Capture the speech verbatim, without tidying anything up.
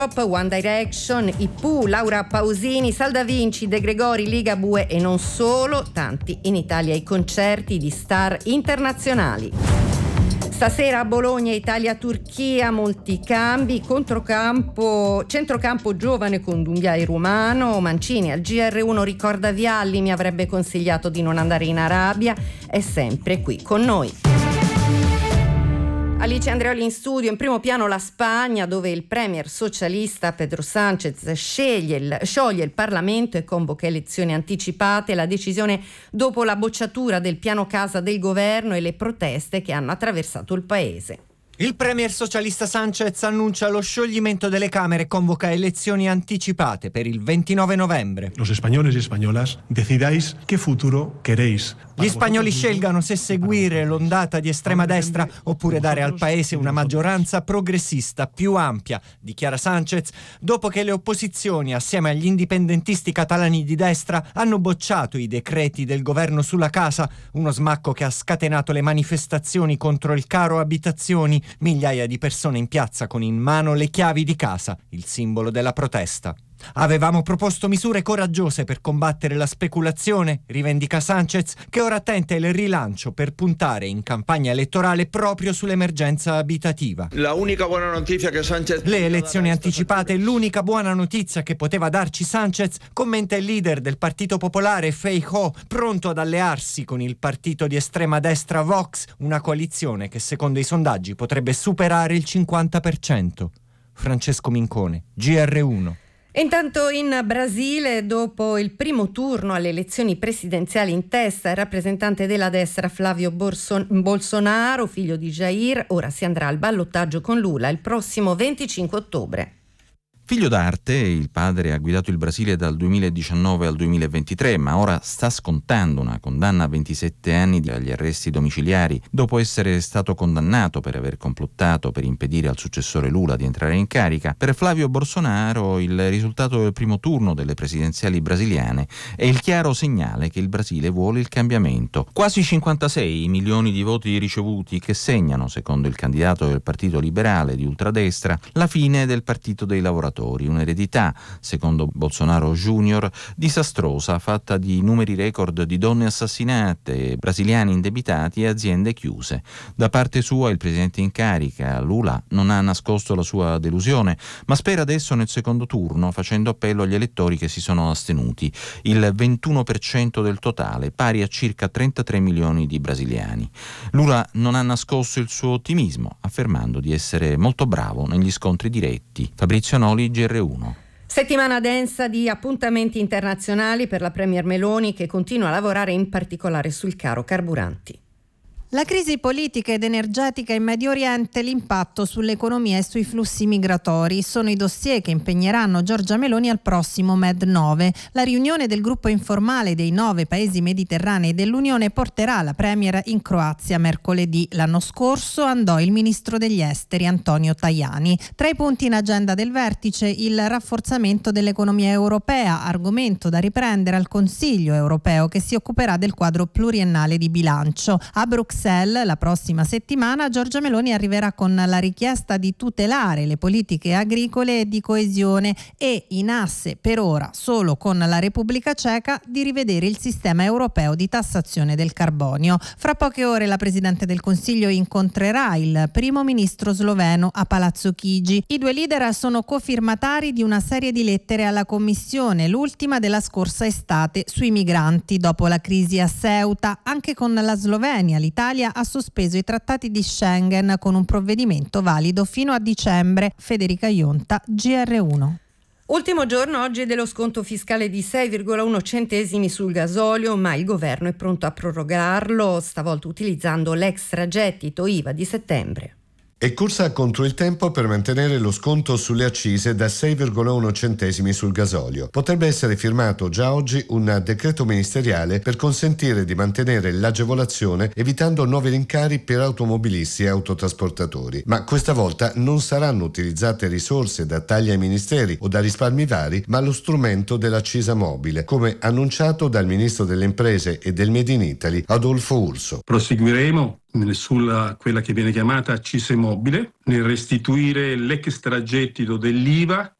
One Direction, I Pooh, Laura Pausini, Salda Vinci, De Gregori, Ligabue e non solo, tanti in Italia i concerti di star internazionali. Stasera a Bologna, Italia-Turchia, molti cambi, controcampo, centrocampo giovane con Dunghia Rumano, Mancini al G R uno ricorda Vialli, mi avrebbe consigliato di non andare in Arabia, è sempre qui con noi. Alice Andreoli in studio, in primo piano la Spagna, dove il premier socialista Pedro Sánchez sceglie il, scioglie il Parlamento e convoca elezioni anticipate, la decisione dopo la bocciatura del piano casa del governo e le proteste che hanno attraversato il paese. Il premier socialista Sánchez annuncia lo scioglimento delle Camere e convoca elezioni anticipate per il ventinove novembre. Los españoles y españolas decidáis qué futuro queréis. Gli spagnoli scelgano se seguire l'ondata di estrema destra oppure dare al paese una maggioranza progressista più ampia, dichiara Sánchez, dopo che le opposizioni, assieme agli indipendentisti catalani di destra, hanno bocciato i decreti del governo sulla casa, uno smacco che ha scatenato le manifestazioni contro il caro abitazioni, migliaia di persone in piazza con in mano le chiavi di casa, il simbolo della protesta. Avevamo proposto misure coraggiose per combattere la speculazione, rivendica Sánchez, che ora tenta il rilancio per puntare in campagna elettorale proprio sull'emergenza abitativa. La unica buona notizia che Sánchez... Le elezioni anticipate, l'unica buona notizia che poteva darci Sánchez, commenta il leader del Partito Popolare Feijóo, pronto ad allearsi con il partito di estrema destra Vox, una coalizione che secondo i sondaggi potrebbe superare il cinquanta per cento. Francesco Mincone, G R uno. Intanto in Brasile, dopo il primo turno alle elezioni presidenziali in testa il rappresentante della destra Flávio Bolsonaro, figlio di Jair, ora si andrà al ballottaggio con Lula il prossimo venticinque ottobre. Figlio d'arte, il padre ha guidato il Brasile dal duemiladiciannove al duemilaventitré, ma ora sta scontando una condanna a ventisette anni agli arresti domiciliari dopo essere stato condannato per aver complottato per impedire al successore Lula di entrare in carica. Per Flávio Bolsonaro il risultato del primo turno delle presidenziali brasiliane è il chiaro segnale che il Brasile vuole il cambiamento. Quasi cinquantasei milioni di voti ricevuti che segnano, secondo il candidato del Partito Liberale di ultradestra, la fine del Partito dei Lavoratori. Un'eredità, secondo Bolsonaro Junior, disastrosa, fatta di numeri record di donne assassinate, brasiliani indebitati e aziende chiuse. Da parte sua il presidente in carica, Lula, non ha nascosto la sua delusione, ma spera adesso nel secondo turno, facendo appello agli elettori che si sono astenuti, il ventuno per cento del totale, pari a circa trentatré milioni di brasiliani. Lula non ha nascosto il suo ottimismo, affermando di essere molto bravo negli scontri diretti. Fabrizio Noli, G R uno. Settimana densa di appuntamenti internazionali per la premier Meloni, che continua a lavorare in particolare sul caro carburanti. La crisi politica ed energetica in Medio Oriente, l'impatto sull'economia e sui flussi migratori sono i dossier che impegneranno Giorgia Meloni al prossimo Med nove. La riunione del gruppo informale dei nove paesi mediterranei dell'Unione porterà la premier in Croazia mercoledì. L'anno scorso andò il ministro degli esteri Antonio Tajani. Tra i punti in agenda del vertice il rafforzamento dell'economia europea, argomento da riprendere al Consiglio europeo che si occuperà del quadro pluriennale di bilancio. A Bruxelles la prossima settimana Giorgia Meloni arriverà con la richiesta di tutelare le politiche agricole e di coesione e, in asse per ora solo con la Repubblica Ceca, di rivedere il sistema europeo di tassazione del carbonio. Fra poche ore la Presidente del Consiglio incontrerà il primo ministro sloveno a Palazzo Chigi. I due leader sono cofirmatari di una serie di lettere alla Commissione, l'ultima della scorsa estate sui migranti dopo la crisi a Ceuta. Anche con la Slovenia l'Italia ha sospeso i trattati di Schengen con un provvedimento valido fino a dicembre. Federica Ionta, G R uno. Ultimo giorno oggi dello sconto fiscale di sei virgola uno centesimi sul gasolio, ma il governo è pronto a prorogarlo, stavolta utilizzando l'extragettito I V A di settembre. È corsa contro il tempo per mantenere lo sconto sulle accise da sei virgola uno centesimi sul gasolio. Potrebbe essere firmato già oggi un decreto ministeriale per consentire di mantenere l'agevolazione evitando nuovi rincari per automobilisti e autotrasportatori. Ma questa volta non saranno utilizzate risorse da tagli ai ministeri o da risparmi vari, ma lo strumento dell'accisa mobile, come annunciato dal ministro delle imprese e del Made in Italy Adolfo Urso. Proseguiremo sulla quella che viene chiamata accise mobile, nel restituire l'extragettito dell'I V A